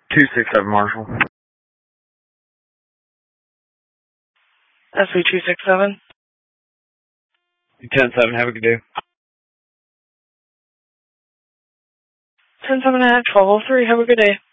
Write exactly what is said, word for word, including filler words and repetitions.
two six seven Marshall. S V two six seven. ten seven, have a good day. ten seven at twelve oh three, have a good day.